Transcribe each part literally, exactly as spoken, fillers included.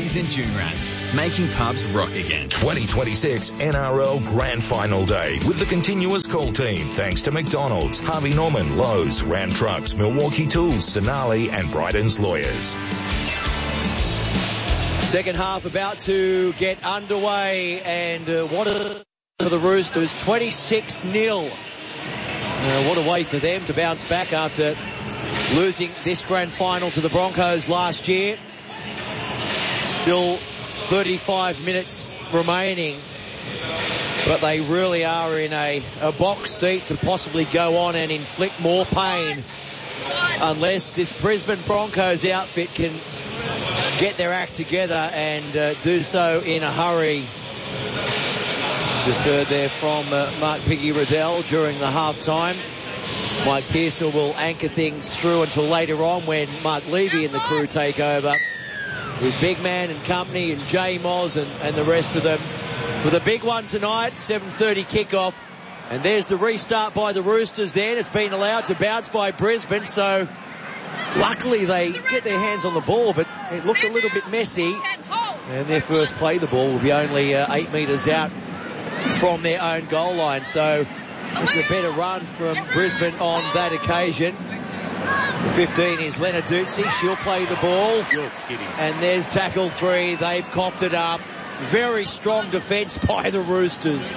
Rookies and June Rats, making pubs rock again. twenty twenty-six N R L Grand Final Day with the continuous call team. Thanks to McDonald's, Harvey Norman, Lowe's, Ram Trucks, Milwaukee Tools, Sonali and Bryden's Lawyers. Second half about to get underway, and uh, what a for the Roosters, twenty-six nil. Uh, what a way for them to bounce back after losing this grand final to the Broncos last year. Still thirty-five minutes remaining, but they really are in a, a box seat to possibly go on and inflict more pain unless this Brisbane Broncos outfit can get their act together and uh, do so in a hurry. Just heard there from uh, Mark Piggy Riddell during the half-time. Mike Pearsall will anchor things through until later on when Mark Levy and the crew take over with Big Man and company and Jay Moz and, and the rest of them for the big one tonight, seven thirty kickoff. And there's the restart by the Roosters then. It's been allowed to bounce by Brisbane, so luckily they get their hands on the ball, but it looked a little bit messy. And their first play the ball will be only uh, eight metres out from their own goal line. So it's a better run from Brisbane on that occasion. The fifteen is Lenarduzzi. She'll play the ball. You're kidding. And there's tackle three. They've coughed it up. Very strong defence by the Roosters.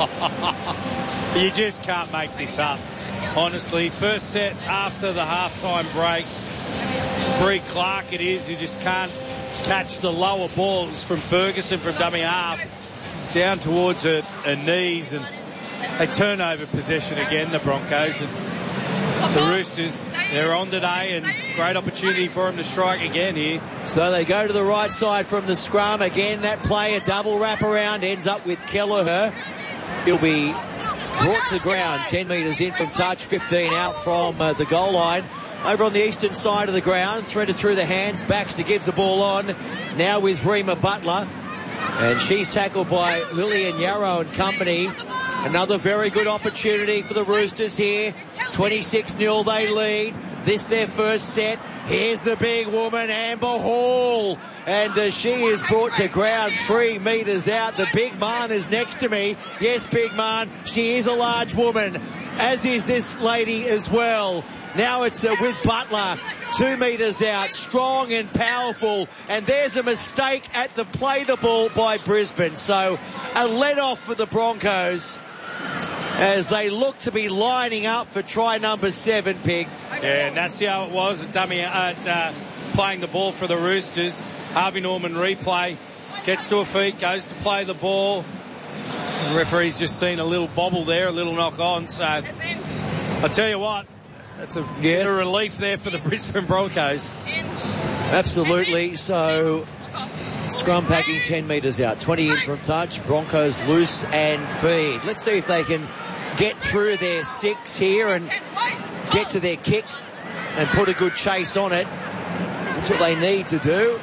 You just can't make this up. Honestly, first set after the halftime break, Bree Clark it is, you just can't catch the lower balls from Ferguson from dummy half. It's down towards her, her knees, and they turn over possession again, the Broncos. And the Roosters, they're on today, and great opportunity for them to strike again here. So they go to the right side from the scrum. Again, that play, a double wrap around, ends up with Kelleher. He'll be brought to ground, ten metres in from touch, fifteen out from uh, the goal line. Over on the eastern side of the ground, threaded through the hands, Baxter gives the ball on, now with Rima Butler. And she's tackled by Lillian Yarrow and company. Another very good opportunity for the Roosters here. twenty-six nil they lead. This their first set. Here's the big woman, Amber Hall. And uh, she is brought to ground three metres out. The big man is next to me. Yes, big man. She is a large woman, as is this lady as well. Now it's uh, with Butler. Two metres out. Strong and powerful. And there's a mistake at the play the ball by Brisbane. So a let-off for the Broncos as they look to be lining up for try number seven, Pig. Yeah, and that's how it was at dummy at uh, playing the ball for the Roosters. Harvey Norman replay, gets to her feet, goes to play the ball. The referee's just seen a little bobble there, a little knock on. So I tell you what, that's a yes. bit of relief there for the Brisbane Broncos. Absolutely. So scrum packing ten metres out, twenty in from touch. Broncos loose and feed. Let's see if they can get through their six here and get to their kick and put a good chase on it. That's what they need to do.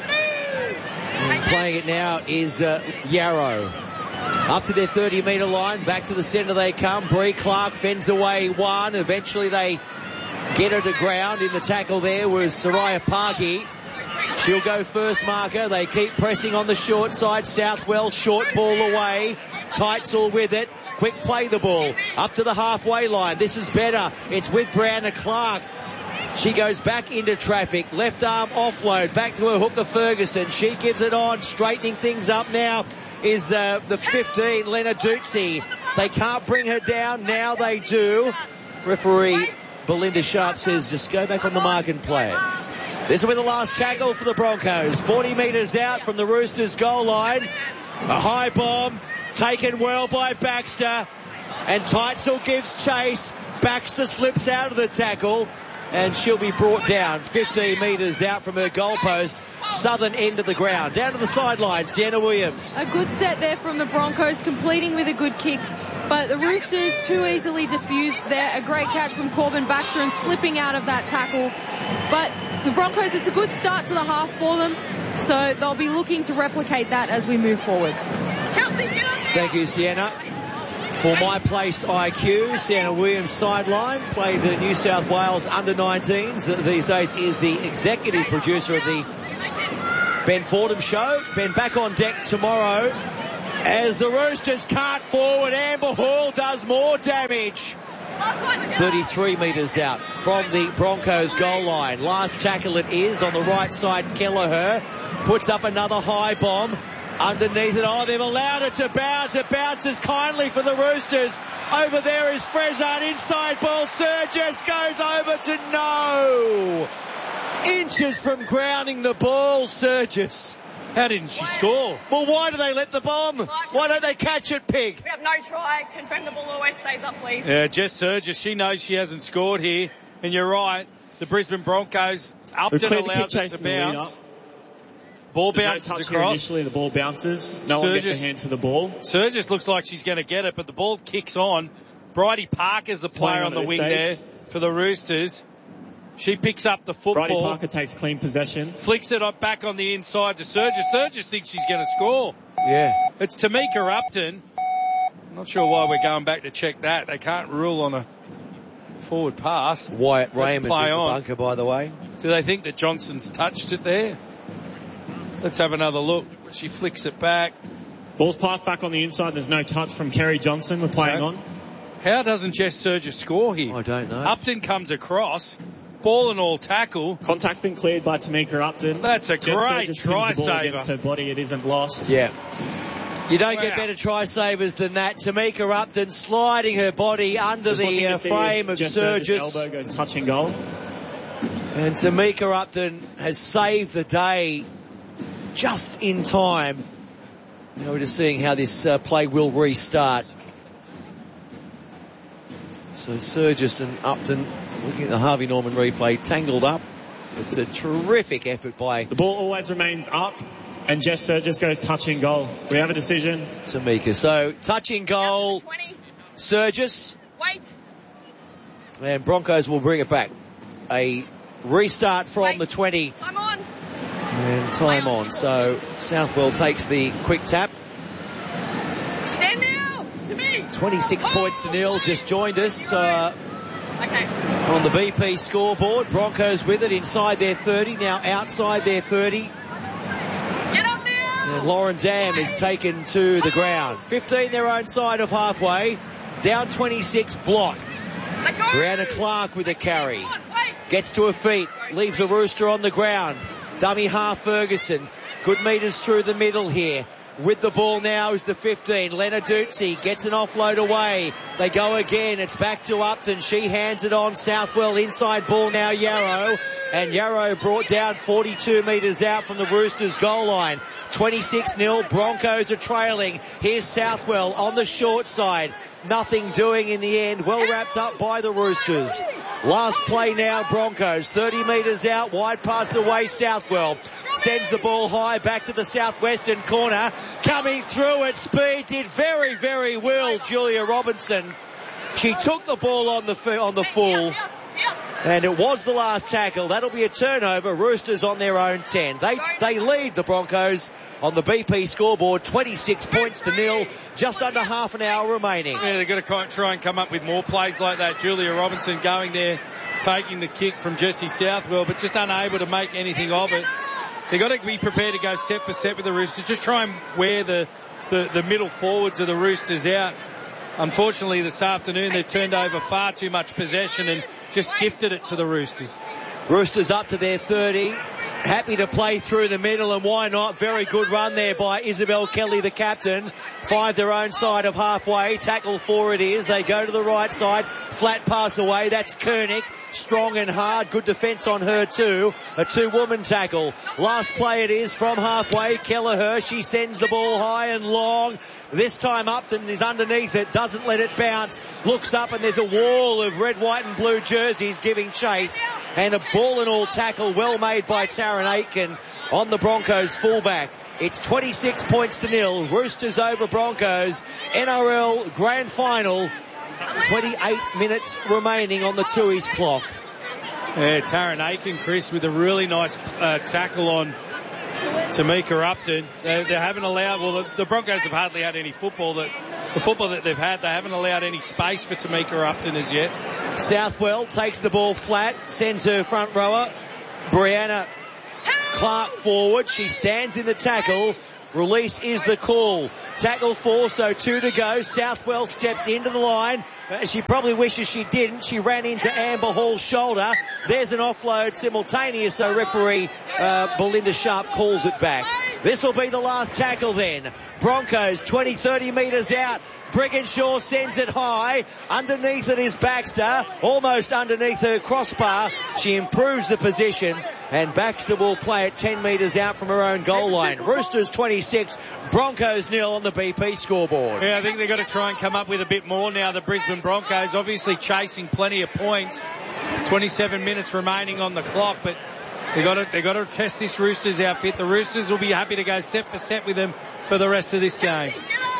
And playing it now is uh, Yarrow. Up to their thirty metre line, back to the centre they come. Bree Clark fends away one. Eventually they get her to ground. In the tackle there was Soraya Parky. She'll go first marker. They keep pressing on the short side. Southwell, short ball away. Teitzel with it. Quick play the ball. Up to the halfway line. This is better. It's with Brianna Clark. She goes back into traffic. Left arm offload. Back to her hooker Ferguson. She gives it on. Straightening things up now is uh, the fifteen, Lenarduzzi. They can't bring her down. Now they do. Referee Belinda Sharp says just go back on the mark and play it. This will be the last tackle for the Broncos. forty metres out from the Roosters goal line. A high bomb taken well by Baxter. And Teitzel gives chase. Baxter slips out of the tackle. And she'll be brought down fifteen metres out from her goalpost. Southern end of the ground. Down to the sideline, Sienna Williams. A good set there from the Broncos, completing with a good kick. But the Roosters too easily diffused there. A great catch from Corbin Baxter and slipping out of that tackle. But the Broncos, it's a good start to the half for them. So they'll be looking to replicate that as we move forward. Thank you, Sienna. For My Place I Q, Sienna Williams sideline, played the New South Wales under nineteens. These days is the executive producer of the Ben Fordham Show. Ben back on deck tomorrow as the Roosters cart forward. Amber Hall does more damage. thirty-three metres out from the Broncos goal line. Last tackle it is on the right side. Kelleher puts up another high bomb. Underneath it, oh, they've allowed it to bounce. It bounces kindly for the Roosters. Over there is Frezard, inside ball. Surgis goes over to no. Inches from grounding the ball, Surgis. How didn't she score? Well, why do they let the bomb? Why don't they catch it, Pig? We have no try. Confirm the ball always stays up, please. Yeah, Jess Surgis, she knows she hasn't scored here. And you're right, the Brisbane Broncos, Upton allows it to bounce. Ball bounces no touch across. Here initially, the ball bounces. No Surgis, one gets a hand to the ball. Surgis looks like she's going to get it, but the ball kicks on. Bridie Parker's the player Playing on the on wing stage. there for the Roosters. She picks up the football. Bridie Parker takes clean possession. Flicks it up back on the inside to Surgis. Surgis thinks she's going to score. Yeah. It's Tamika Upton. I'm not sure why we're going back to check that. They can't rule on a forward pass. Wyatt Raymond play with the on. bunker, by the way. Do they think that Johnson's touched it there? Let's have another look. She flicks it back. Ball's passed back on the inside. There's no touch from Kerry Johnson. We're playing Okay. on. How doesn't Jess Surgis score here? I don't know. Upton comes across. Ball and all tackle. Contact's been cleared by Tamika Upton. That's a Jess great Surgis try pins the ball saver. against her body. It isn't lost. Yeah. You don't Wow. get better try savers than that. Tamika Upton sliding her body under Just looking the to uh, see frame if of Jess Surgis' Surgis. elbow goes touching goal. And Tamika Upton has saved the day just in time. Now we're just seeing how this uh, play will restart. So Surgis and Upton, looking at the Harvey Norman replay, tangled up. It's a terrific effort by The ball always remains up, and Jess Surgis goes touching goal. We have a decision. Tamika. So touching goal, twenty. Surgis, Wait. and Broncos will bring it back. A restart from Wait. the twenty. I'm on. And time on. So Southwell takes the quick tap. Stand now. To me. twenty-six points to nil. Just joined us uh, Okay. on the B P scoreboard. Broncos with it inside their thirty. Now outside their thirty. Get up now. And Lauren Dam is taken to the ground. fifteen their own side of halfway. Down twenty-six Blot. Let go. Brianna Clark with a carry. Come on, wait. Gets to her feet. Leaves a Rooster on the ground. Dummy half Ferguson. Good metres through the middle here. With the ball now is the fifteen. Lenarduzzi gets an offload away. They go again. It's back to Upton. She hands it on. Southwell inside ball now Yarrow. And Yarrow brought down forty-two metres out from the Roosters goal line. twenty-six nil. Broncos are trailing. Here's Southwell on the short side. Nothing doing in the end. Well wrapped up by the Roosters. Last play now, Broncos. thirty metres out. Wide pass away, Southwell. Sends the ball high back to the southwestern corner. Coming through at speed. Did very, very well, Julia Robinson. She took the ball on the, on the full. And it was the last tackle. That'll be a turnover. Roosters on their own ten. They they lead the Broncos on the B P scoreboard, twenty-six points to nil. Just under half an hour remaining. Yeah, they've got to try and come up with more plays like that. Julia Robinson going there, taking the kick from Jessie Southwell, but just unable to make anything of it. They've got to be prepared to go set for set with the Roosters. Just try and wear the, the, the middle forwards of the Roosters out. Unfortunately, this afternoon, they've turned over far too much possession and just gifted it to the Roosters. Roosters up to their thirty. Happy to play through the middle, and why not? Very good run there by Isabel Kelly, the captain. Find their own side of halfway. Tackle four it is. They go to the right side. Flat pass away. That's Koenig. Strong and hard. Good defence on her too. A two-woman tackle. Last play it is from halfway. Kelleher. She sends the ball high and long. This time Upton is underneath it. Doesn't let it bounce. Looks up and there's a wall of red, white and blue jerseys giving chase. And a ball and all tackle well made by Taryn Aitken on the Broncos fullback. It's twenty-six points to nil. Roosters over Broncos. N R L Grand Final. twenty-eight minutes remaining on the Tooheys clock. Yeah, Taryn Aitken, Chris, with a really nice uh, tackle on Tamika Upton. They, they haven't allowed, well, the, the Broncos have hardly had any football. That the football that they've had, they haven't allowed any space for Tamika Upton as yet. Southwell takes the ball flat, sends her front rower, Brianna Clark forward. She stands in the tackle. Release is the call. Tackle four, so two to go. Southwell steps into the line. Uh, she probably wishes she didn't. She ran into Amber Hall's shoulder. There's an offload simultaneous, though referee uh, Belinda Sharp calls it back. This will be the last tackle then. Broncos twenty, thirty metres out. Brigginshaw sends it high. Underneath it is Baxter. Almost underneath her crossbar. She improves the position. And Baxter will play it ten metres out from her own goal line. Roosters twenty-six. Broncos nil on the B P scoreboard. Yeah, I think they've got to try and come up with a bit more now. The Brisbane Broncos obviously chasing plenty of points. twenty-seven minutes remaining on the clock, but They've got to, they've got to test this Roosters outfit. The Roosters will be happy to go set for set with them for the rest of this game.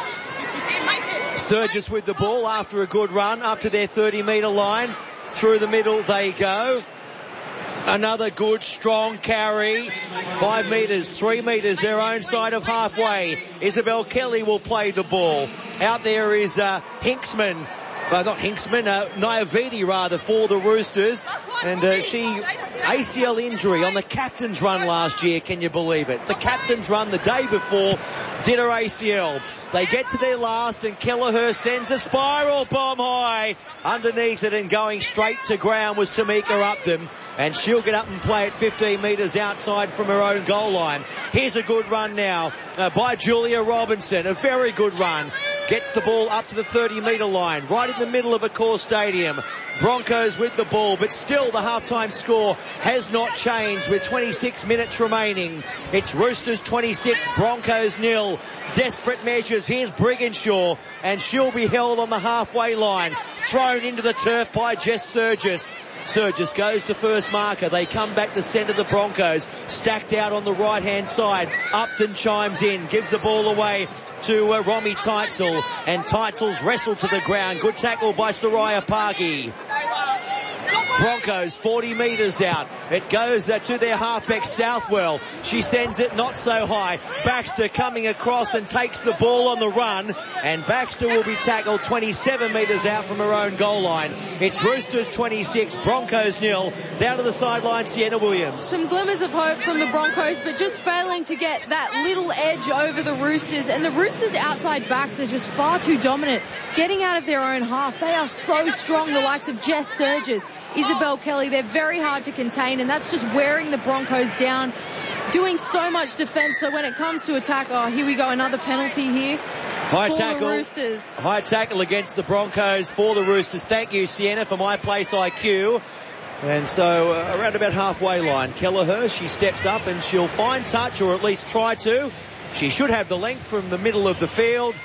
Sturgis with the ball after a good run up to their thirty metre line. Through the middle they go. Another good, strong carry. Five metres, three metres, their own side of halfway. Isabel Kelly will play the ball. Out there is uh, Hinksman. Well, not Hinksman, uh, Nyavidi rather, for the Roosters. And uh, she, A C L injury on the captain's run last year, can you believe it? The captain's run the day before did her A C L. They get to their last and Kelleher sends a spiral bomb high. Underneath it and going straight to ground was Tamika Upton. And she'll get up and play it fifteen metres outside from her own goal line. Here's a good run now uh, by Julia Robinson. A very good run. Gets the ball up to the thirty metre line, right in the middle of Accor Stadium. Broncos with the ball, but still the halftime score has not changed with twenty-six minutes remaining. It's Roosters twenty-six, Broncos nil. Desperate measures. Here's Brigginshaw, and she'll be held on the halfway line. Thrown into the turf by Jess Sturgis. Sturgis goes to first marker. They come back to centre the Broncos. Stacked out on the right-hand side. Upton chimes in, gives the ball away to uh, Romy Teitzel, and Teitzel's wrestled to the ground. Good tackle by Soraya Parky. Broncos forty metres out. It goes uh, to their halfback Southwell. She sends it not so high. Baxter coming across and takes the ball on the run, and Baxter will be tackled twenty-seven metres out from her own goal line. It's Roosters twenty-six, Broncos nil. Down to the sideline, Sienna Williams. Some glimmers of hope from the Broncos, but just failing to get that little edge over the Roosters. And the Roosters' outside backs are just far too dominant. Getting out of their own half, they are so strong, the likes of Jess Sturgis, Isabel Kelly. They're very hard to contain, and that's just wearing the Broncos down, doing so much defence. So when it comes to attack, oh, here we go, another penalty here High for tackle, the Roosters. High tackle against the Broncos for the Roosters. Thank you, Sienna, for My Place I Q. And so uh, around about halfway line, Kelleher, she steps up and she'll find touch, or at least try to. She should have the length from the middle of the field.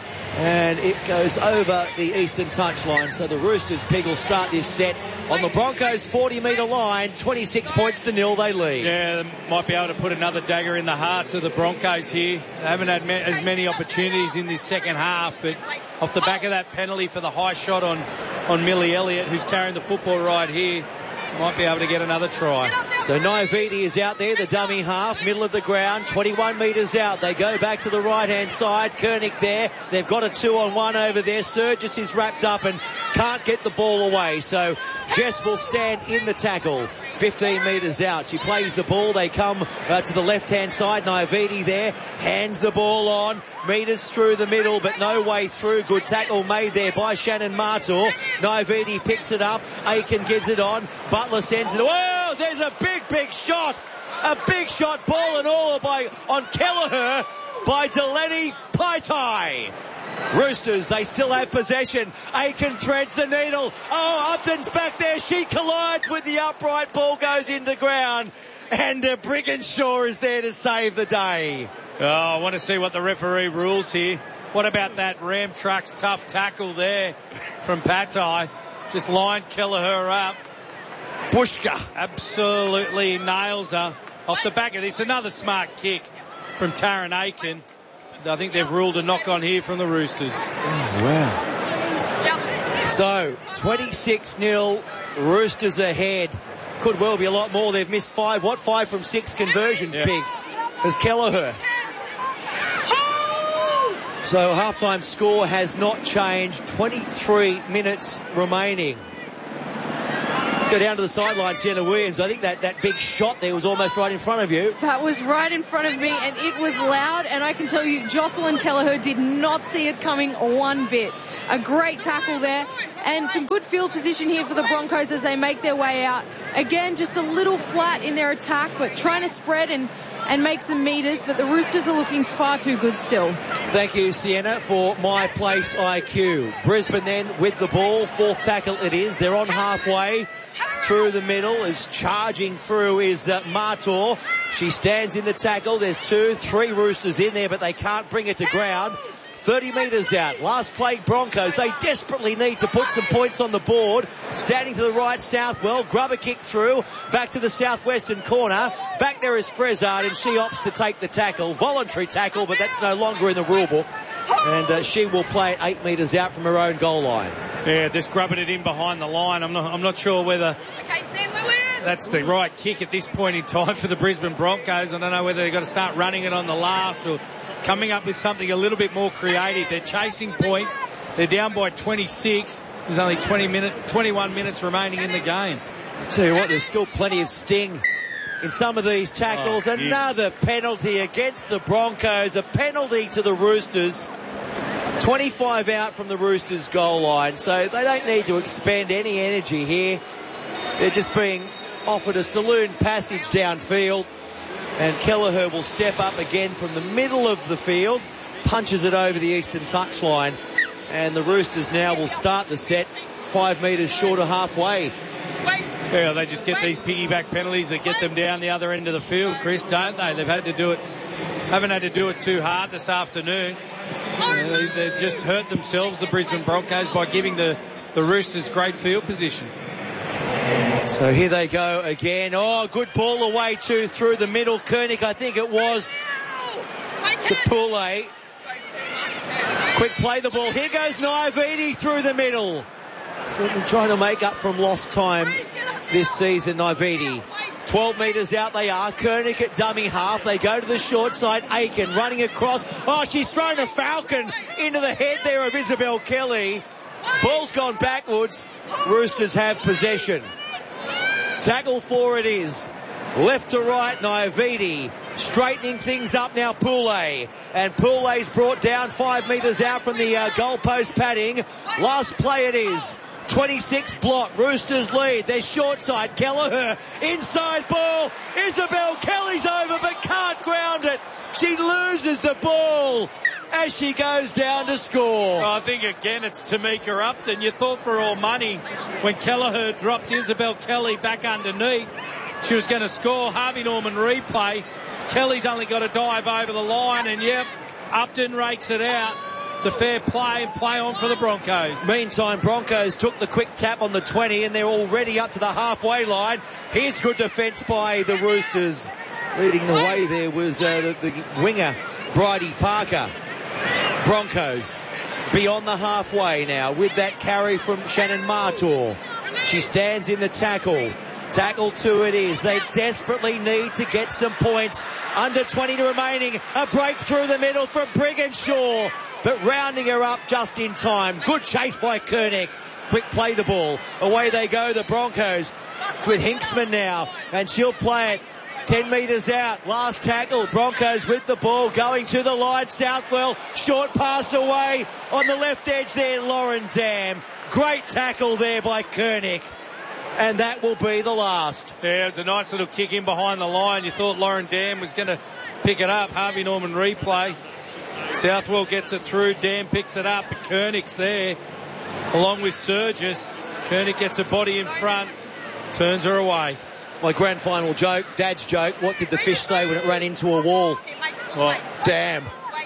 And it goes over the eastern touchline. So the Roosters, Pig, will start this set on the Broncos' forty metre line. twenty-six points to nil, they lead. Yeah, they might be able to put another dagger in the hearts of the Broncos here. They haven't had as many opportunities in this second half, but off the back of that penalty for the high shot on, on Millie Elliott, who's carrying the football right here, might be able to get another try. So Nyavidi is out there, the dummy half, middle of the ground, twenty-one metres out. They go back to the right-hand side. Koenig there. They've got a two-on-one over there. Sturgis is wrapped up and can't get the ball away. So Jess will stand in the tackle. fifteen metres out. She plays the ball. They come uh, to the left-hand side. Nyavidi there. Hands the ball on. Metres through the middle, but no way through. Good tackle made there by Shannon Martor. Nyavidi picks it up. Aiken gives it on. Butler sends it. Whoa! There's a big, big shot. A big shot, ball and all by on Kelleher by Delaney Paitai. Roosters, they still have possession. Aiken threads the needle. Oh, Upton's back there. She collides with the upright. Ball goes into ground. And uh, Brigginshaw is there to save the day. Oh, I want to see what the referee rules here. What about that Ram Trucks tough tackle there from Paitai? Just lined Kelleher up. Bushka absolutely nails her. Off the back of this, another smart kick from Taryn Aiken. I think they've ruled a knock on here from the Roosters. Oh, wow. So, twenty-six nil, Roosters ahead. Could well be a lot more. They've missed five. What, five from six conversions, yeah. Big, as Kelleher. So, halftime score has not changed. twenty-three minutes remaining. Let's go down to the sideline, Sienna Williams. I think that, that big shot there was almost right in front of you. That was right in front of me, and it was loud, and I can tell you Jocelyn Kelleher did not see it coming one bit. A great tackle there, and some good field position here for the Broncos as they make their way out. Again, just a little flat in their attack, but trying to spread and, and make some metres, but the Roosters are looking far too good still. Thank you, Sienna, for My Place I Q. Brisbane then with the ball. Fourth tackle it is. They're on halfway. Through the middle, is charging through is uh, Martor. She stands in the tackle. There's two, three Roosters in there, but they can't bring it to ground. thirty metres out. Last play Broncos. They desperately need to put some points on the board. Standing to the right, Southwell. Grubber kick through. Back to the southwestern corner. Back there is Frezard, and she opts to take the tackle. Voluntary tackle, but that's no longer in the rule book. And uh, she will play it eight metres out from her own goal line. Yeah, just grubbing it in behind the line. I'm not, I'm not sure whether that's the right kick at this point in time for the Brisbane Broncos. I don't know whether they've got to start running it on the last or coming up with something a little bit more creative. They're chasing points. They're down by twenty-six. There's only twenty minute, twenty-one minutes remaining in the game. Tell you what, there's still plenty of sting in some of these tackles. Oh, Another penalty against the Broncos. A penalty to the Roosters. twenty-five out from the Roosters goal line. So they don't need to expend any energy here. They're just being offered a saloon passage downfield. And Kelleher will step up again from the middle of the field. Punches it over the eastern touchline. And the Roosters now will start the set five metres short of halfway. Yeah, they just get these piggyback penalties that get them down the other end of the field, Chris, don't they? They've had to do it, haven't had to do it too hard this afternoon. Uh, they, they've just hurt themselves, the Brisbane Broncos, by giving the, the Roosters great field position. So here they go again. Oh, good ball away to through the middle. Koenig, I think it was, to Poulet. Quick play the ball. Here goes Naividi through the middle. Certainly trying to make up from lost time this season, Naividi. twelve metres out they are. Koenig at dummy half. They go to the short side. Aiken running across. Oh, she's thrown a falcon into the head there of Isabel Kelly. Ball's gone backwards. Roosters have possession. Tackle for it is. Left to right, Naividi. Straightening things up now, Poulet. And Poulet's brought down five metres out from the uh, goalpost padding. Last play it is. twenty-six block. Roosters lead. They're short side. Kelleher. Inside ball. Isabel Kelly's over but can't ground it. She loses the ball as she goes down to score. I think again it's Tamika Upton. You thought for all money when Kelleher dropped Isabel Kelly back underneath, she was going to score. Harvey Norman replay. Kelly's only got to dive over the line, and yep, Upton rakes it out. It's a fair play and play on for the Broncos. Meantime, Broncos took the quick tap on the twenty, and they're already up to the halfway line. Here's good defence by the Roosters. Leading the way there was uh, the, the winger, Bridie Parker. Broncos beyond the halfway now with that carry from Shannon Martor. She stands in the tackle. Tackle two it is. They desperately need to get some points. Under twenty remaining. A break through the middle from Brigginshaw. But rounding her up just in time. Good chase by Koenig. Quick play the ball. Away they go, the Broncos. It's with Hinksman now. And she'll play it. ten metres out. Last tackle. Broncos with the ball. Going to the line. Southwell. Short pass away. On the left edge there, Lauren Dam. Great tackle there by Koenig. And that will be the last. Yeah, it was a nice little kick in behind the line. You thought Lauren Dam was going to pick it up. Harvey Norman replay. Southwell gets it through. Dam picks it up. But Koenig's there along with Surgis. Koenig gets a body in front. Turns her away. My grand final joke, Dad's joke. What did the fish say when it ran into a wall? What? Damn.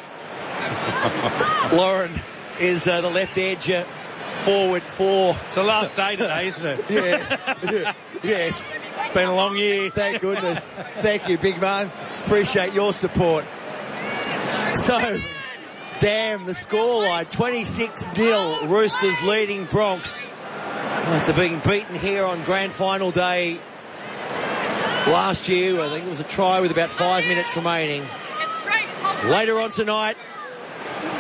Lauren is uh, the left edge. Uh, Forward for. It's the last day today, isn't it? Yeah. Yes. It's been a long year. Thank goodness. Thank you, big man. Appreciate your support. So, damn, the scoreline. twenty-six nil. Roosters leading Bronx. After being beaten here on grand final day last year, I think it was a try with about five minutes remaining. Later on tonight,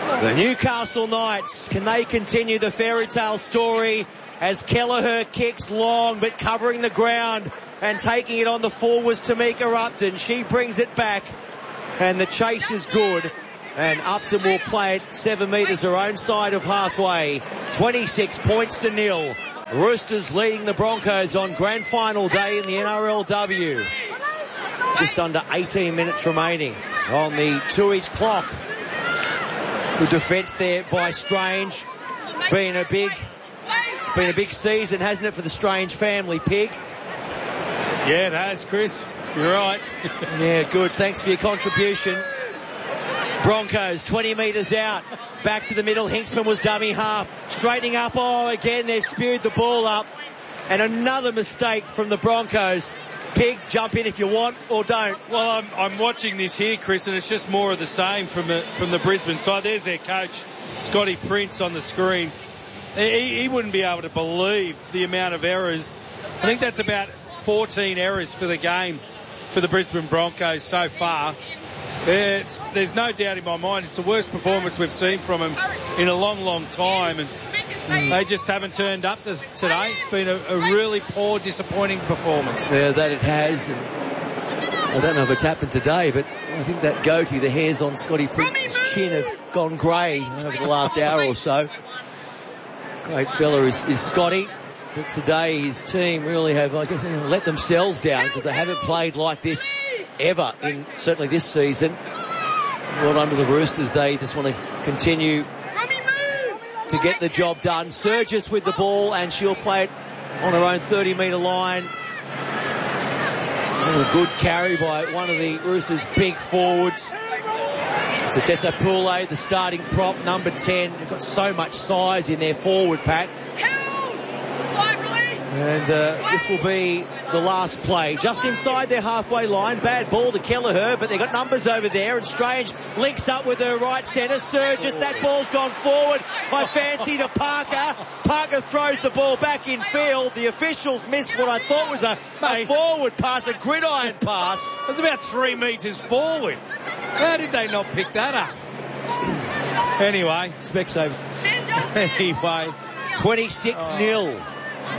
The Newcastle Knights, can they continue the fairy tale story as Kelleher kicks long but covering the ground and taking it on the forwards, Tamika Upton. She brings it back and the chase is good. And Upton will play it seven metres her own side of halfway. twenty-six points to nil. Roosters leading the Broncos on grand final day in the N R L W. Just under eighteen minutes remaining on the Tooheys clock. Good defence there by Strange. Been a big, it's been a big season, hasn't it, for the Strange family, Pig? Yeah, it has, Chris. You're right. Yeah, good. Thanks for your contribution. Broncos twenty metres out. Back to the middle. Hinksman was dummy half. Straightening up. Oh, again, they've spewed the ball up. And another mistake from the Broncos. Pig, jump in if you want or don't. Well, I'm, I'm watching this here, Chris, and it's just more of the same from the, from the Brisbane side. There's their coach, Scotty Prince, on the screen. He, he wouldn't be able to believe the amount of errors. I think that's about fourteen errors for the game for the Brisbane Broncos so far. It's, there's no doubt in my mind it's the worst performance we've seen from them in a long, long time, and they just haven't turned up to, today. It's been a, a really poor, disappointing performance. Yeah, that it has. And I don't know if it's happened today, but I think that goatee, the hairs on Scotty Prince's chin have gone grey over the last hour or so. Great fella is, is Scotty. But today his team really have, I guess, let themselves down because they haven't played like this ever in certainly this season. Well done to the Roosters. They just want to continue to get the job done. Surgis with the ball and she'll play it on her own thirty metre line. Oh, a good carry by one of the Roosters' big forwards. To Tessa Poole, the starting prop, number ten. They've got so much size in their forward pack. And uh, this will be the last play. Just inside their halfway line. Bad ball to Kelleher, but they've got numbers over there. And Strange links up with her right centre. Surgis, that ball's gone forward. I fancy to Parker. Parker throws the ball back in field. The officials missed what I thought was a, a forward pass, a gridiron pass. It was about three metres forward. How did they not pick that up? Anyway. Specsavers. Anyway. twenty-six nil. Oh.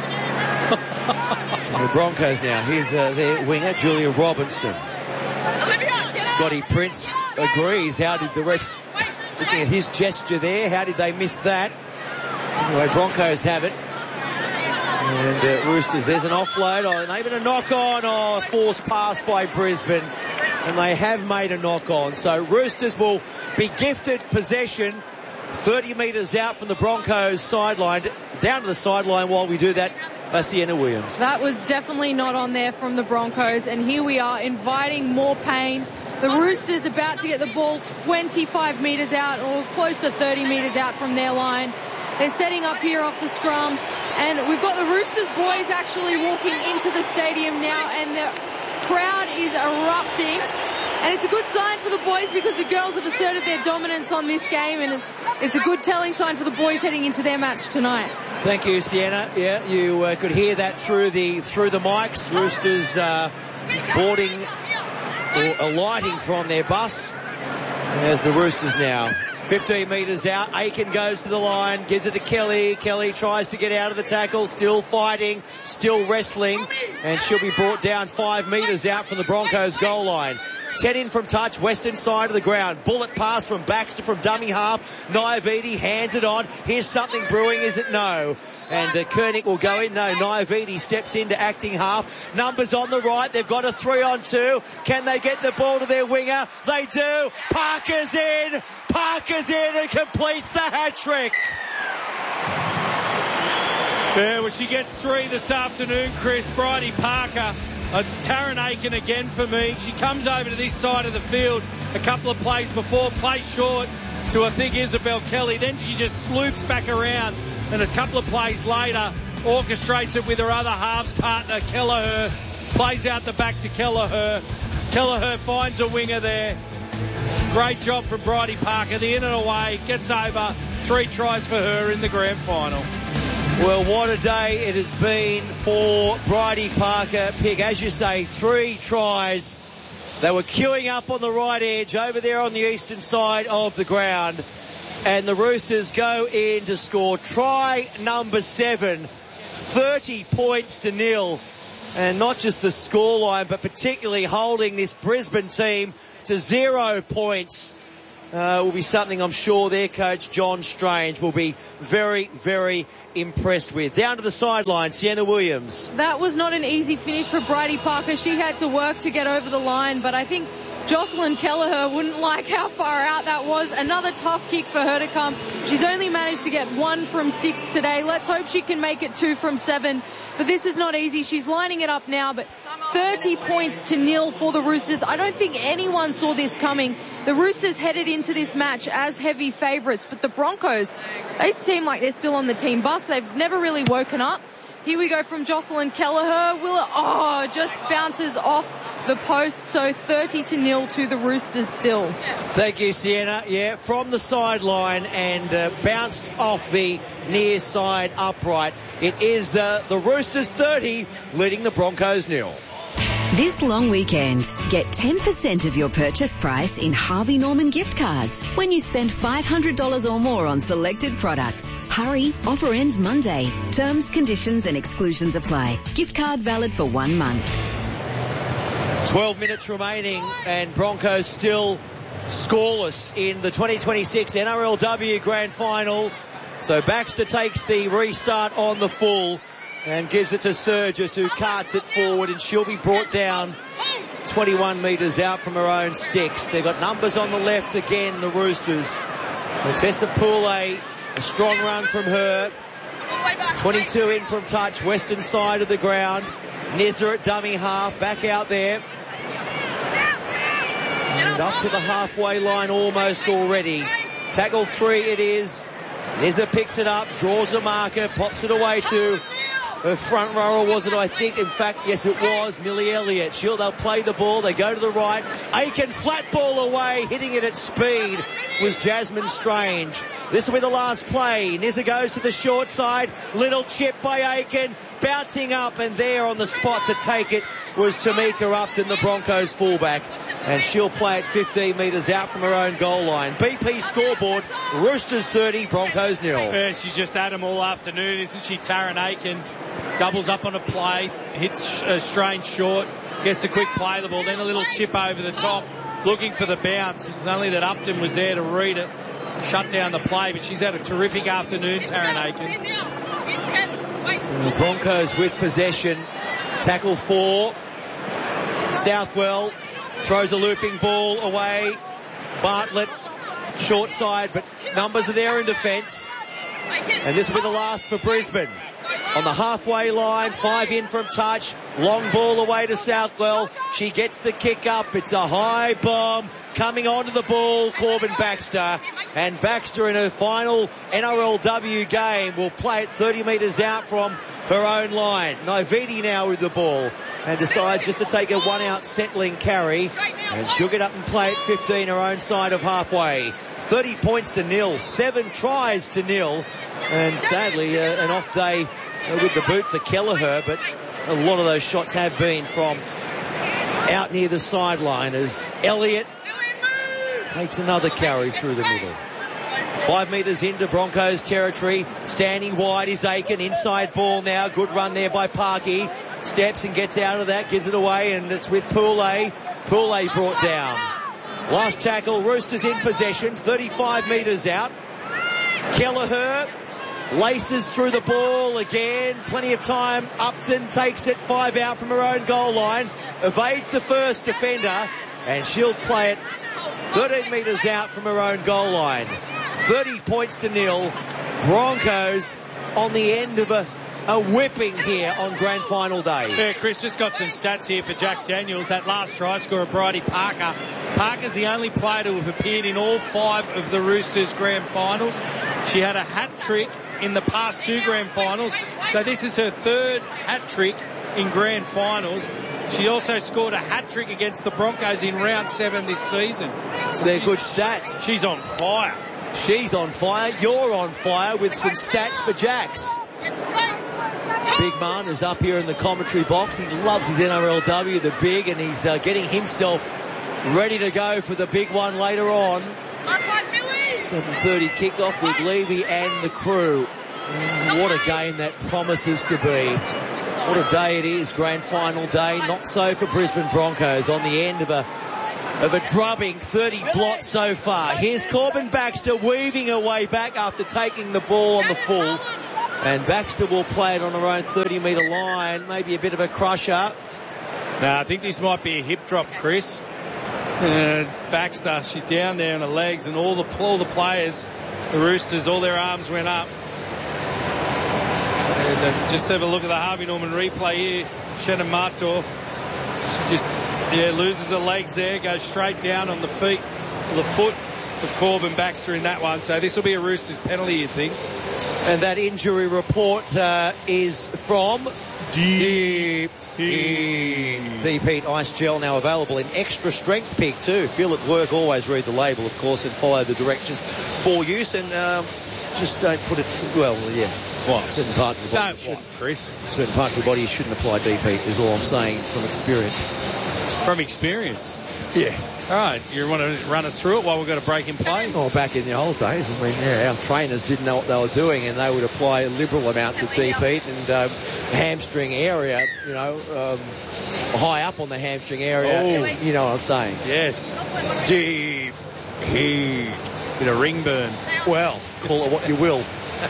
The Broncos now. Here's uh, their winger, Julia Robinson. Scotty Prince agrees. How did the refs, looking at his gesture there, how did they miss that? Anyway, Broncos have it. And uh, Roosters, there's an offload. Oh, and even a knock-on. Oh, a forced pass by Brisbane. And they have made a knock-on. So Roosters will be gifted possession thirty metres out from the Broncos sideline. Down to the sideline while we do that. Uh, Sienna Williams. That was definitely not on there from the Broncos, and here we are inviting more pain. The Roosters about to get the ball twenty-five metres out or close to thirty metres out from their line. They're setting up here off the scrum, and we've got the Roosters boys actually walking into the stadium now, and the crowd is erupting. And it's a good sign for the boys because the girls have asserted their dominance on this game, and it's a good telling sign for the boys heading into their match tonight. Thank you, Sienna. Yeah, you uh, could hear that through the through the mics. Roosters uh, boarding or alighting from their bus. There's the Roosters now. fifteen metres out. Aiken goes to the line, gives it to Kelly. Kelly tries to get out of the tackle, still fighting, still wrestling, and she'll be brought down five metres out from the Broncos goal line. ten in from touch, western side of the ground. Bullet pass from Baxter from dummy half. Naividi hands it on. Here's something brewing, is it? No. And uh, Koenig will go in. No, Naividi steps into acting half. Numbers on the right. They've got a three on two. Can they get the ball to their winger? They do. Parker's in. Parker's in and completes the hat trick. Yeah, well, she gets three this afternoon, Chris. Bridie Parker. It's Taryn Aiken again for me. She comes over to this side of the field a couple of plays before, plays short to I think Isabel Kelly. Then she just sloops back around and a couple of plays later orchestrates it with her other halves partner Kelleher. Plays out the back to Kelleher. Kelleher finds a winger there. Great job from Bridie Parker. The in and away, gets over. Three tries for her in the grand final. Well, what a day it has been for Bridie Parker. Pig, as you say, three tries. They were queuing up on the right edge over there on the eastern side of the ground. And the Roosters go in to score try number seven. thirty points to nil. And not just the scoreline, but particularly holding this Brisbane team to zero points. Uh, will be something I'm sure their coach, John Strange, will be very, very impressed with. Down to the sideline, Sienna Williams. That was not an easy finish for Bridie Parker. She had to work to get over the line, but I think Jocelyn Kelleher wouldn't like how far out that was. Another tough kick for her to come. She's only managed to get one from six today. Let's hope she can make it two from seven. But this is not easy. She's lining it up now, but thirty points to nil for the Roosters. I don't think anyone saw this coming. The Roosters headed into this match as heavy favourites, but the Broncos, they seem like they're still on the team bus. They've never really woken up. Here we go from Jocelyn Kelleher. Will it, oh, just bounces off the post. So thirty to nil to the Roosters still. Thank you, Sienna. Yeah, from the sideline and uh, bounced off the near side upright. It is uh, the Roosters thirty leading the Broncos nil. This long weekend, get ten percent of your purchase price in Harvey Norman gift cards when you spend five hundred dollars or more on selected products. Hurry, offer ends Monday. Terms, conditions and exclusions apply. Gift card valid for one month. twelve minutes remaining and Broncos still scoreless in the twenty twenty-six N R L W Grand Final. So Baxter takes the restart on the full and gives it to Surgis, who carts it forward, and she'll be brought down twenty-one metres out from her own sticks. They've got numbers on the left again, the Roosters. Tessa Pooley, a strong run from her. twenty-two in from touch, western side of the ground. Nizza at dummy half, back out there. And up to the halfway line almost already. Tackle three it is. Nizza picks it up, draws a marker, pops it away to her front rower, was it, I think? In fact, yes, it was Millie Elliott. She'll, they'll play the ball. They go to the right. Aiken, flat ball away. Hitting it at speed was Jasmine Strange. This will be the last play. Nizza goes to the short side. Little chip by Aiken. Bouncing up, and there on the spot to take it was Tamika Upton, the Broncos fullback. And she'll play it fifteen metres out from her own goal line. B P scoreboard, Roosters thirty, Broncos nil. Yeah, she's just had them all afternoon, isn't she? Taryn Aiken doubles up on a play, hits a Strange short, gets a quick play the ball, then a little chip over the top, looking for the bounce. It was only that Upton was there to read it, shut down the play, but she's had a terrific afternoon, Taryn Aiken. So the Broncos with possession. Tackle four. Southwell throws a looping ball away. Bartlett, short side, but numbers are there in defence. And this will be the last for Brisbane. On the halfway line, five in from touch. Long ball away to Southwell. She gets the kick up. It's a high bomb. Coming onto the ball, Corbin Baxter. And Baxter in her final N R L W game will play it thirty metres out from her own line. Naiviti now with the ball and decides just to take a one-out settling carry. And she'll get up and play it fifteen her own side of halfway. thirty points to nil. Seven tries to nil. And sadly, uh, an off day uh, with the boot for Kelleher, but a lot of those shots have been from out near the sideline as Elliott takes another carry through the middle. Five metres into Broncos territory. Standing wide is Aiken. Inside ball now. Good run there by Parky. Steps and gets out of that. Gives it away, and it's with Pooley. Pooley brought down. Last tackle. Roosters in possession. thirty-five metres out. Kelleher laces through the ball again. Plenty of time. Upton takes it. Five out from her own goal line. Evades the first defender, and she'll play it thirteen metres out from her own goal line. thirty points to nil. Broncos on the end of a, a whipping here on Grand Final day. Yeah, Chris, just got some stats here for Jack Daniels. That last try scorer, Bridie Parker. Parker's the only player to have appeared in all five of the Roosters Grand Finals. She had a hat trick in the past two Grand Finals, so this is her third hat trick in Grand Finals. She also scored a hat-trick against the Broncos in round seven this season. So they're good stats. She's on fire. She's on fire. You're on fire with some stats for Jax. Big man is up here in the commentary box. He loves his N R L W, the big, and he's uh, getting himself ready to go for the big one later on. seven thirty kickoff with Levy and the crew. What a game that promises to be. What a day it is, grand final day. Not so for Brisbane Broncos on the end of a of a drubbing, thirty blots so far. Here's Corbin Baxter weaving her way back after taking the ball on the full. And Baxter will play it on her own thirty metre line. Maybe a bit of a crusher. No, I think this might be a hip drop, Chris. Uh, Baxter, she's down there on her legs, and all the all the players, the Roosters, all their arms went up. And uh, just have a look at the Harvey Norman replay here. Shannon Martor, she just yeah loses her legs there, goes straight down on the feet, the foot of Corbin Baxter in that one. So this will be a Roosters penalty, you think? And that injury report uh, is from Deep Heat. Deep Heat Ice Gel, now available in extra strength pick too. Feel it work, always read the label, of course, and follow the directions for use. And um, just don't put it, well, yeah. What? Certain parts of the body. Don't what, Chris? Certain parts of the body you shouldn't apply Deep Heat, is all I'm saying from experience. From experience? Yeah. All right, you want to run us through it while we've got a break in play? Oh, back in the old days, I mean, yeah, our trainers didn't know what they were doing, and they would apply liberal amounts of deep heat and um, hamstring area, you know, um, high up on the hamstring area. Oh. And, you know what I'm saying? Yes. Deep heat. Bit of ring burn. Well, call it what you will.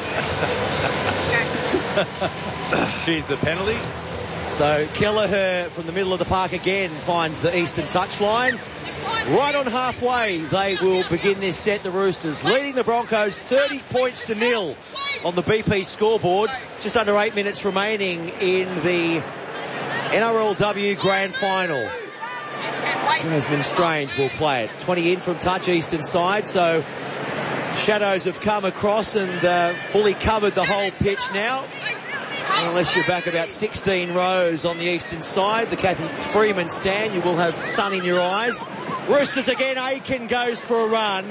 Here's the penalty. So Kelleher from the middle of the park again finds the eastern touchline. Right on halfway, they will begin this set. The Roosters leading the Broncos thirty points to nil on the B P scoreboard. Just under eight minutes remaining in the N R L W Grand Final. Jasmine Strange will play it. twenty in from touch, eastern side. So shadows have come across and uh, fully covered the whole pitch now. Unless you're back about sixteen rows on the eastern side, the Kathy Freeman stand, you will have sun in your eyes. Roosters again, Aiken goes for a run.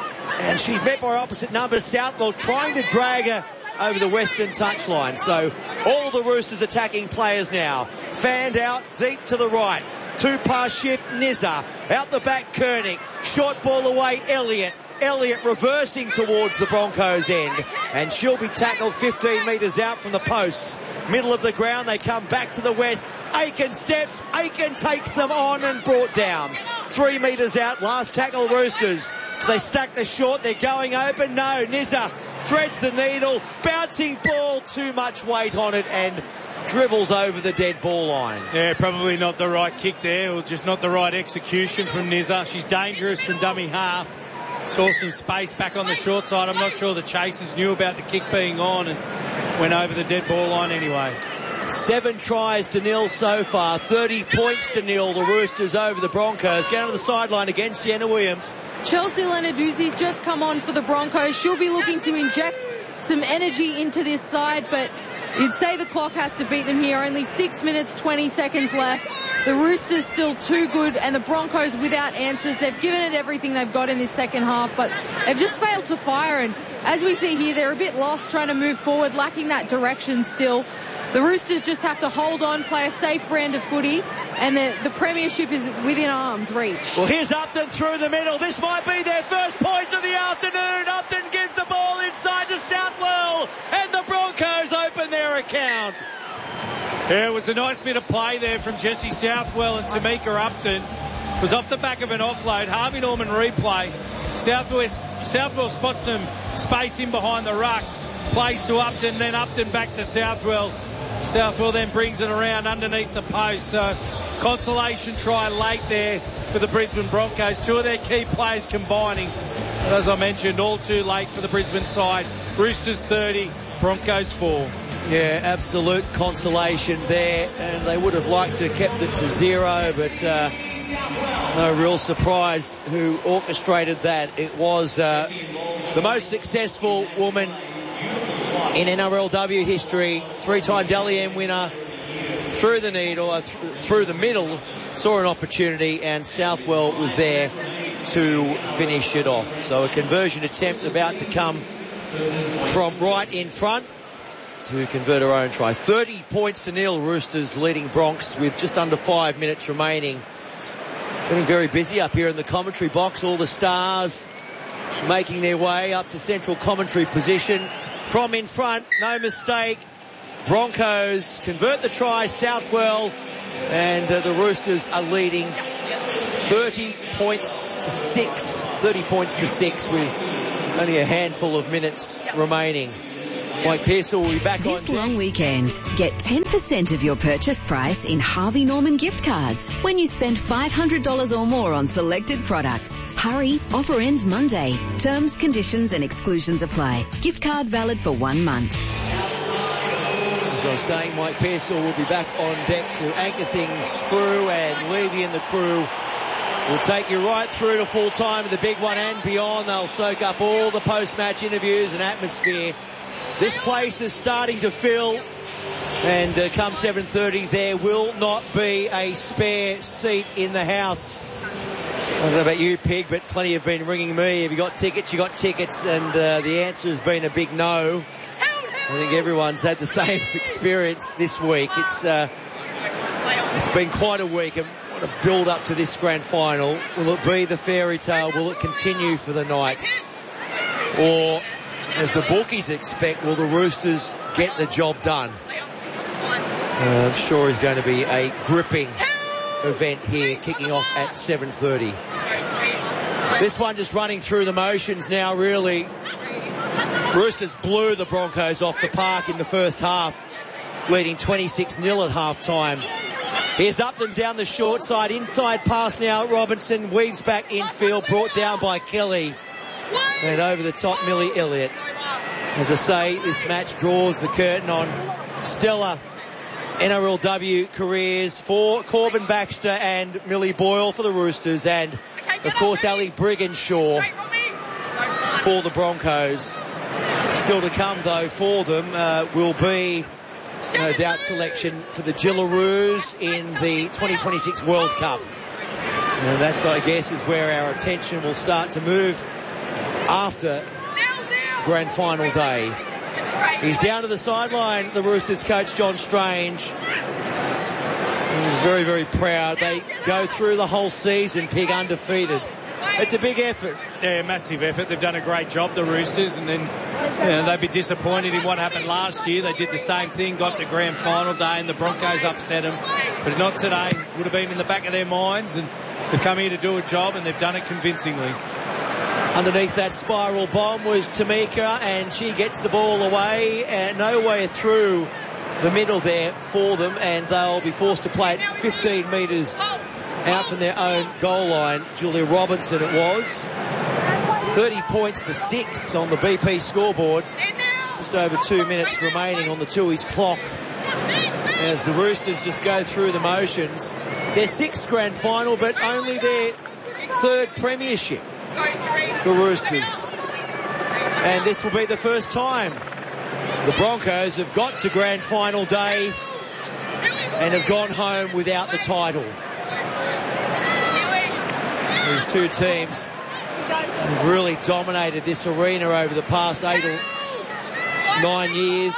And she's met by opposite number, Southwell, trying to drag her over the western touchline. So all the Roosters attacking players now. Fanned out, deep to the right. Two pass shift, Nizza. Out the back, Koenig. Short ball away, Elliott. Elliott reversing towards the Broncos end, and she'll be tackled fifteen metres out from the posts. Middle of the ground, they come back to the west. Aiken steps, Aiken takes them on and brought down. Three metres out, last tackle Roosters. They stack the short, they're going open. No, Nizza threads the needle, bouncing ball, too much weight on it, and dribbles over the dead ball line. Yeah, probably not the right kick there, or just not the right execution from Nizza. She's dangerous from dummy half. Saw some space back on the short side. I'm not sure the chasers knew about the kick being on and went over the dead ball line anyway. Seven tries to nil so far. thirty points to nil. The Roosters over the Broncos. Down to the sideline again, Sienna Williams. Chelsea Lenarduzzi's just come on for the Broncos. She'll be looking to inject some energy into this side, but you'd say the clock has to beat them here. Only six minutes, twenty seconds left. The Roosters still too good, and the Broncos without answers. They've given it everything they've got in this second half, but they've just failed to fire. And as we see here, they're a bit lost trying to move forward, lacking that direction still. The Roosters just have to hold on, play a safe brand of footy, and the, the premiership is within arm's reach. Well, here's Upton through the middle. This might be their first points of the afternoon. Upton gives the ball inside to Southwell, and the Broncos open their account. Yeah, it was a nice bit of play there from Jessie Southwell, and Tamika Upton was off the back of an offload. Harvey Norman replay. Southwest, Southwell spots some space in behind the ruck. Plays to Upton, then Upton back to Southwell. Southwell then brings it around underneath the post. So consolation try late there for the Brisbane Broncos. Two of their key players combining. But as I mentioned, all too late for the Brisbane side. Roosters thirty, Broncos four. Yeah, absolute consolation there, and they would have liked to have kept it to zero, but uh, no real surprise who orchestrated that. It was uh, the most successful woman in N R L W history, three-time Dally M winner, through the needle, uh, th- through the middle, saw an opportunity, and Southwell was there to finish it off. So a conversion attempt about to come from right in front to convert her own try. thirty points to nil, Roosters leading Bronx with just under five minutes remaining. Getting very busy up here in the commentary box. All the stars making their way up to central commentary position. From in front, no mistake. Broncos convert the try, Southwell, and uh, the Roosters are leading thirty points to six. thirty points to six with only a handful of minutes remaining. Mike Pearsall will be back this on long weekend. Get ten percent of your purchase price in Harvey Norman gift cards when you spend five hundred dollars or more on selected products. Hurry, offer ends Monday. Terms, conditions and exclusions apply. Gift card valid for one month. As I was saying, Mike Pearsall will be back on deck to anchor things through, and Levy and the crew will take you right through to full time of the big one and beyond. They'll soak up all the post-match interviews and atmosphere. This place is starting to fill, and uh, come seven thirty there will not be a spare seat in the house. I don't know about you, Pig, but plenty have been ringing me. Have you got tickets? You got tickets, and uh, the answer has been a big no. I think everyone's had the same experience this week. It's uh, it's been quite a week, and what a build up to this grand final. Will it be the fairy tale? Will it continue for the Knights? Or, as the bookies expect, will the Roosters get the job done? Uh, I'm sure it's going to be a gripping event here, kicking off at seven thirty. This one just running through the motions now, really. Roosters blew the Broncos off the park in the first half, leading twenty-six nil at half-time. Here's Upton down the short side, inside pass now. Robinson weaves back infield, brought down by Kelly. And over the top, Millie Elliott. As I say, this match draws the curtain on stellar N R L W careers for Corbin Baxter and Millie Boyle for the Roosters, and of course Ali Brigginshaw for the Broncos. Still to come though for them uh, will be no doubt selection for the Jillaroos in the twenty twenty-six World Cup. And that's, I guess, is where our attention will start to move after grand final day. He's down to the sideline, the Roosters coach John Strange. He's very, very proud. They go through the whole season, Pig, undefeated. It's a big effort. Yeah, massive effort. They've done a great job, the Roosters, and then you know, they'd be disappointed in what happened last year. They did the same thing, got to grand final day, and the Broncos upset them. But not today. Would have been in the back of their minds, and they've come here to do a job, and they've done it convincingly. Underneath that spiral bomb was Tamika, and she gets the ball away, and no way through the middle there for them, and they'll be forced to play it fifteen metres out from their own goal line. Julia Robinson it was. thirty points to six on the B P scoreboard. Just over two minutes remaining on the Tooheys clock as the Roosters just go through the motions. Their sixth grand final, but only their third premiership. The Roosters. And this will be the first time the Broncos have got to grand final day and have gone home without the title. These two teams have really dominated this arena over the past eight or nine years.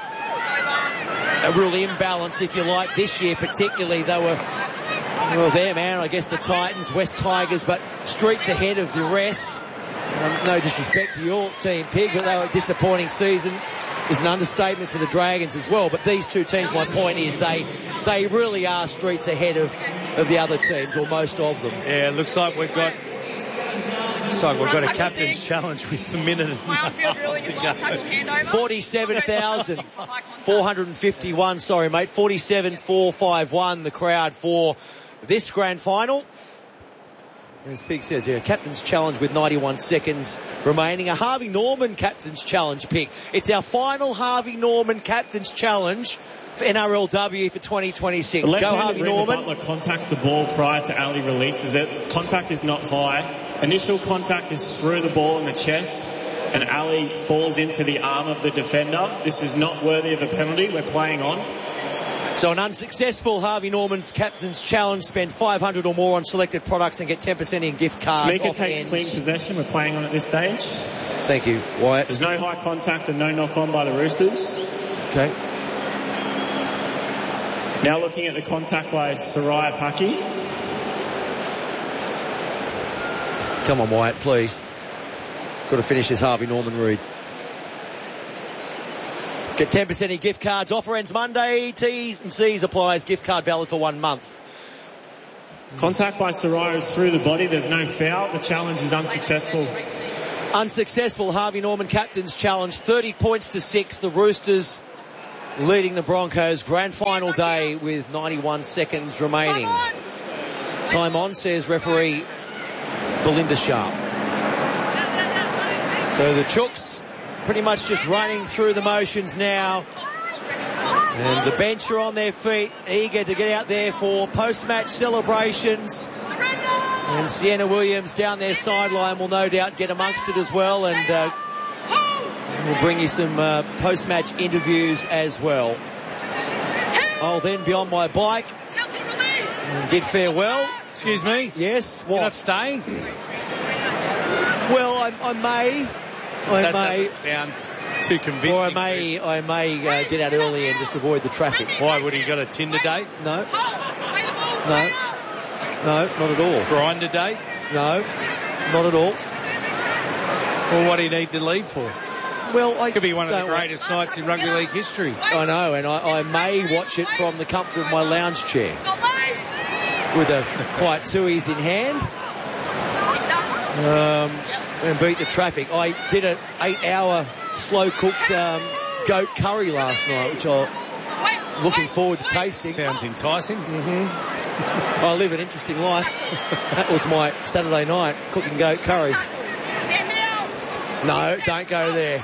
A real imbalance, if you like, this year particularly. They were, well, there, man, I guess the Titans, West Tigers, but streets ahead of the rest. Um, no disrespect to your team, Pig, but they were a disappointing season. Is an understatement for the Dragons as well. But these two teams, my point is, they they really are streets ahead of, of the other teams, or most of them. Yeah, it looks like we've got looks like we've got a captain's challenge with a minute and a half to go. forty-seven thousand four hundred fifty-one, sorry mate, forty-seven thousand four hundred fifty-one the crowd for this grand final. As Pig says here, captain's challenge with ninety-one seconds remaining. A Harvey Norman captain's challenge, Pig. It's our final Harvey Norman captain's challenge for N R L W for twenty twenty-six. Go Harvey Norman. Butler contacts the ball prior to Ali releases it. Contact is not high. Initial contact is through the ball in the chest, and Ali falls into the arm of the defender. This is not worthy of a penalty. We're playing on. So an unsuccessful Harvey Norman's captain's challenge. Spend five hundred or more on selected products and get ten percent in gift cards. Tamika takes clean possession. We're playing on at this stage. Thank you, Wyatt. There's no high contact and no knock on by the Roosters. Okay. Now looking at the contact by Soraya Paki. Come on, Wyatt, please. got to finish this Harvey Norman, Reid. Get ten percent in gift cards. Offer ends Monday. T's and C's applies. Gift card valid for one month. Contact by Soraya is through the body. There's no foul. The challenge is unsuccessful. Unsuccessful. Harvey Norman captain's challenge. thirty points to six. The Roosters leading the Broncos. Grand final day with ninety-one seconds remaining. Time on, says referee Belinda Sharp. So the Chooks pretty much just running through the motions now. And the bench are on their feet, eager to get out there for post-match celebrations. And Sienna Williams down their sideline will no doubt get amongst it as well. And uh, we'll bring you some uh, post-match interviews as well. I'll then be on my bike and bid farewell. Excuse me? Yes? What? Can I stay? Well, I, I may. I that may. doesn't sound too convincing. Or I may, I may uh, get out early and just avoid the traffic. Why? Would he got a Tinder date? No. No. No, not at all. Grinder date? No, not at all. Well, what do you need to leave for? Well, I could be one of the greatest want... nights in rugby league history. I know, and I, I may watch it from the comfort of my lounge chair with a quiet twoies in hand. Um, and beat the traffic. I did an eight-hour slow-cooked um, goat curry last night, which I'm looking forward to tasting. Sounds enticing. Mm-hmm. I live an interesting life. That was my Saturday night, cooking goat curry. No, don't go there.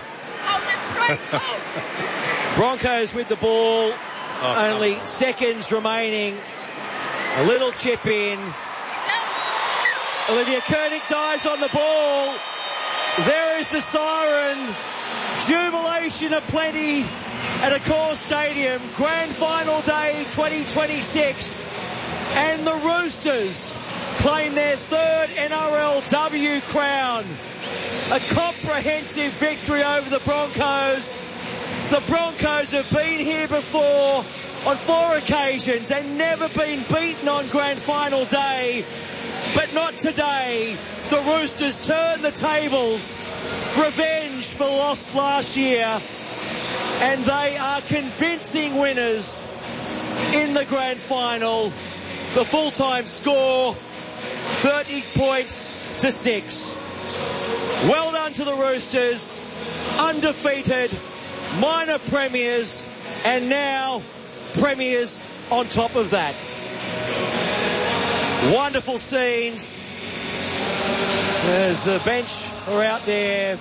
Broncos with the ball. Oh, Only oh. seconds remaining. A little chip in. Olivia Koenig dives on the ball. There is the siren. Jubilation aplenty at Accor Stadium. Grand final day twenty twenty-six. And the Roosters claim their third N R L W crown. A comprehensive victory over the Broncos. The Broncos have been here before on four occasions and never been beaten on grand final day. But not today. The Roosters turn the tables. Revenge for loss last year. And they are convincing winners in the grand final. The full-time score, thirty points to six. Well done to the Roosters. Undefeated, minor premiers, and now premiers on top of that. Wonderful scenes as the bench are out there.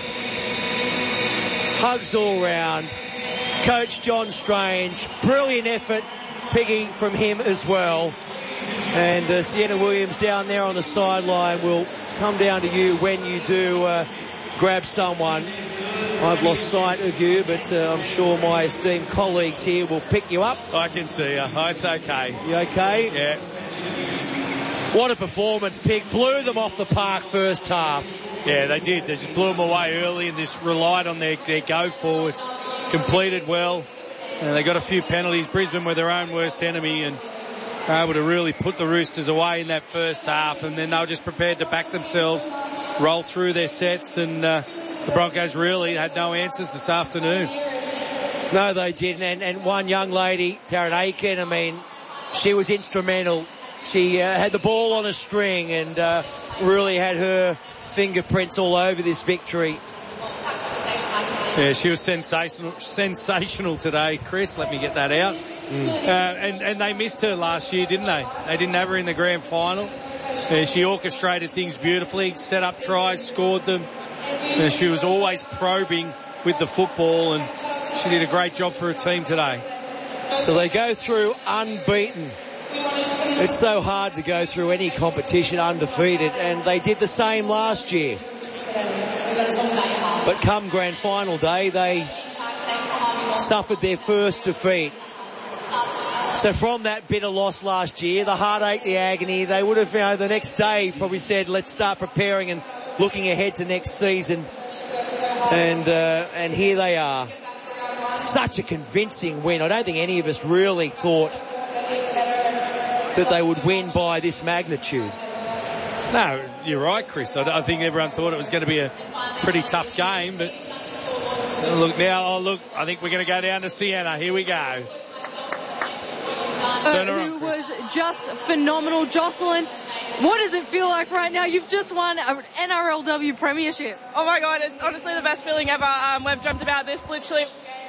Hugs all round. Coach John Strange, brilliant effort, Piggy, from him as well. And uh, Sienna Williams down there on the sideline will come down to you when you do uh, grab someone. I've lost sight of you, but uh, I'm sure my esteemed colleagues here will pick you up. I can see you. Oh, it's okay. You okay? Yeah. What a performance, Pig. Blew them off the park first half. Yeah, they did. They just blew them away early and just relied on their, their go forward. Completed well. And they got a few penalties. Brisbane were their own worst enemy and were able to really put the Roosters away in that first half. And then they were just prepared to back themselves, roll through their sets. And uh, the Broncos really had no answers this afternoon. No, they didn't. And, and one young lady, Taryn Aiken, I mean, she was instrumental. She uh, had the ball on a string and uh, really had her fingerprints all over this victory. Yeah, she was sensational, sensational today, Chris. Let me get that out. Mm. Uh, and, and they missed her last year, didn't they? They didn't have her in the grand final. Uh, she orchestrated things beautifully, set up tries, scored them. Uh, she was always probing with the football, and she did a great job for her team today. So they go through unbeaten. It's so hard to go through any competition undefeated, and they did the same last year. But come grand final day, they suffered their first defeat. So from that bitter loss last year, the heartache, the agony, they would have, you know, the next day probably said, let's start preparing and looking ahead to next season. And uh, and here they are. Such a convincing win. I don't think any of us really thought that they would win by this magnitude. No, you're right, Chris. I, I think everyone thought it was going to be a pretty tough game, but so look now. Oh, look, I think we're going to go down to Sienna. Here we go. Uh, who was just phenomenal. Jocelyn, what does it feel like right now? You've just won an N R L W premiership. Oh my God, it's honestly the best feeling ever. Um, we've dreamt about this literally,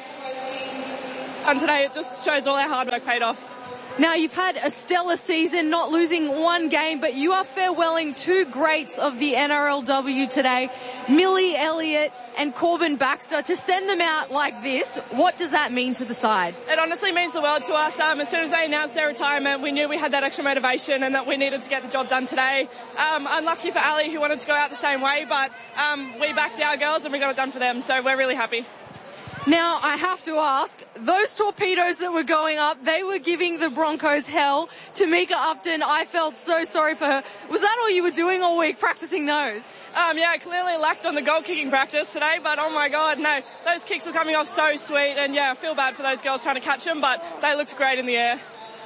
and today it just shows all our hard work paid off. Now, you've had a stellar season, not losing one game, but you are farewelling two greats of the N R L W today, Millie Elliott and Corbin Baxter. To send them out like this, what does that mean to the side? It honestly means the world to us. Um, as soon as they announced their retirement, we knew we had that extra motivation and that we needed to get the job done today. Um, unlucky for Ali, who wanted to go out the same way, but um, we backed our girls and we got it done for them, so we're really happy. Now, I have to ask, those torpedoes that were going up, they were giving the Broncos hell. Tamika Upton, I felt so sorry for her. Was that all you were doing all week, practicing those? Um, yeah, I clearly lacked on the goal kicking practice today, but oh my God, no, those kicks were coming off so sweet, and yeah, I feel bad for those girls trying to catch them, but they looked great in the air.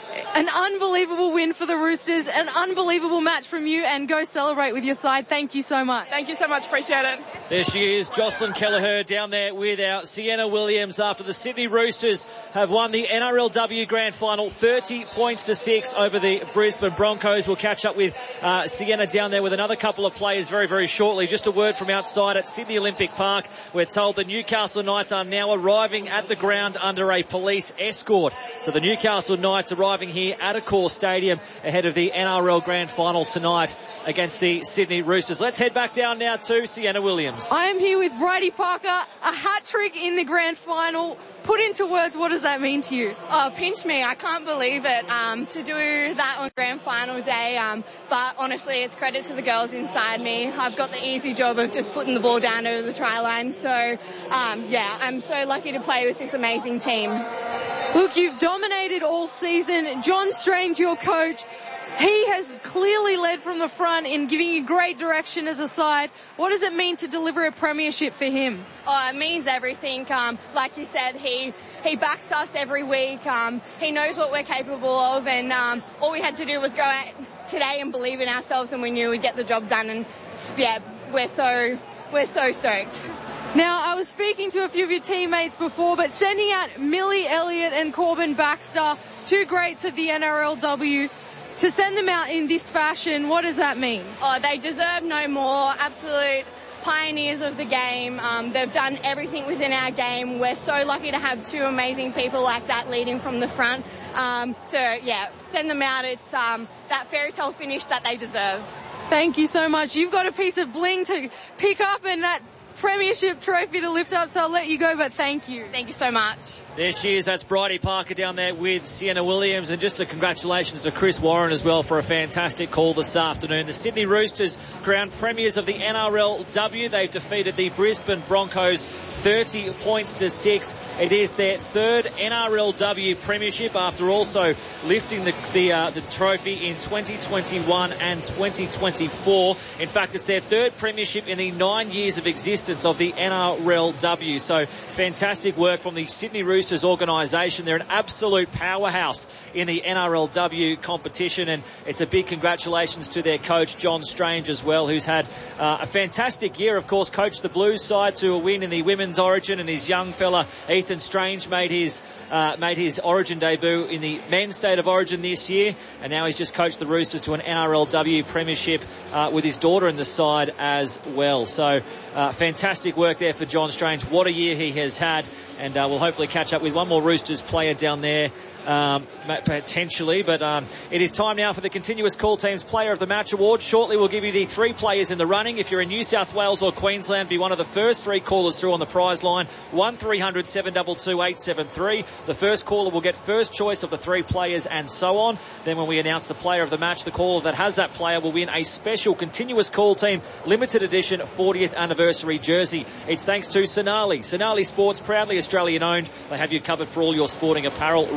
An unbelievable win for the Roosters, an unbelievable match from you, and go celebrate with your side. Thank you so much. Thank you so much, appreciate it. There she is, Jocelyn Kelleher down there with our Sienna Williams after the Sydney Roosters have won the N R L W Grand Final thirty points to six over the Brisbane Broncos. We'll catch up with uh, Sienna down there with another couple of players very, very shortly. Just a word from outside at Sydney Olympic Park. We're told the Newcastle Knights are now arriving at the ground under a police escort. So the Newcastle Knights arriving here at Accor Stadium ahead of the N R L Grand Final tonight against the Sydney Roosters. Let's head back down now to Sienna Williams. I am here with Bridie Parker, a hat trick in the Grand Final. Put into words, what does that mean to you? Oh, pinch me. I can't believe it um, to do that on Grand Final day. Um, but honestly, it's credit to the girls inside me. I've got the easy job of just putting the ball down over the try line. So, um, yeah, I'm so lucky to play with this amazing team. Look, you've dominated all season. John Strange, your coach, he has clearly led from the front in giving you great direction as a side. What does it mean to deliver a premiership for him? Oh, it means everything. Um, like you said, he he backs us every week. Um, he knows what we're capable of, and um, all we had to do was go out today and believe in ourselves, and we knew we'd get the job done. And yeah, we're so we're so stoked. Now, I was speaking to a few of your teammates before, but sending out Millie Elliott and Corbin Baxter, two greats of the N R L W, to send them out in this fashion, what does that mean? Oh, they deserve no more. Absolute pioneers of the game. Um, they've done everything within our game. We're so lucky to have two amazing people like that leading from the front. Um, to, yeah, send them out. It's um, that fairy tale finish that they deserve. Thank you so much. You've got a piece of bling to pick up and that premiership trophy to lift up, so I'll let you go, but thank you. Thank you so much. There she is. That's Bridie Parker down there with Sienna Williams. And just a congratulations to Chris Warren as well for a fantastic call this afternoon. The Sydney Roosters, crowned premiers of the N R L W. They've defeated the Brisbane Broncos thirty points to six. It is their third N R L W premiership after also lifting the the, uh, the trophy in twenty twenty-one and twenty twenty-four. In fact, it's their third premiership in the nine years of existence of the N R L W. So fantastic work from the Sydney Roosters organisation. They're an absolute powerhouse in the N R L W competition, and it's a big congratulations to their coach John Strange as well, who's had uh, a fantastic year. Of course, coached the Blues side to a win in the Women's Origin, and his young fella Ethan Strange made his uh, made his Origin debut in the Men's State of Origin this year, and now he's just coached the Roosters to an N R L W premiership uh, with his daughter in the side as well. So uh, fantastic work there for John Strange. What a year he has had, and uh, we'll hopefully catch up with one more Roosters player down there um, potentially. But um, it is time now for the Continuous Call Team's Player of the Match Award. Shortly we'll give you the three players in the running. If you're in New South Wales or Queensland, be one of the first three callers through on the prize line. one three hundred seven two two eight seven three. The first caller will get first choice of the three players and so on. Then when we announce the player of the match, the caller that has that player will win a special Continuous Call Team limited edition fortieth anniversary jersey. It's thanks to Sonali. Sonali Sports, proudly Australian owned. They have you covered for all your sporting apparel. Ready when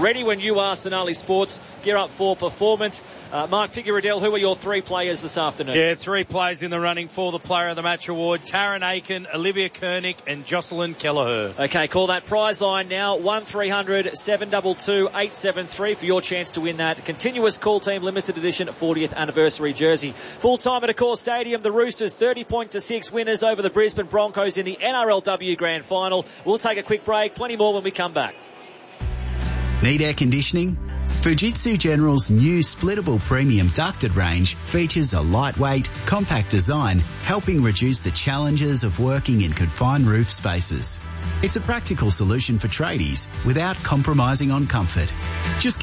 you are Sonali Sports. Gear up for performance. Uh, Mark Figueredel, who are your three players this afternoon? Yeah, three players in the running for the Player of the Match award. Taryn Aiken, Olivia Koenig and Jocelyn Kelleher. Okay, call that prize line now. one three hundred seven two two eight seven three for your chance to win that continuous Call Team limited edition fortieth anniversary jersey. Full time at Accor Stadium, the Roosters thirty point to six winners over the Brisbane Broncos in the N R L W Grand Final. We'll take a quick break. Plenty more when we come back. Need air conditioning? Fujitsu General's new splittable premium ducted range features a lightweight, compact design, helping reduce the challenges of working in confined roof spaces. It's a practical solution for tradies without compromising on comfort. Just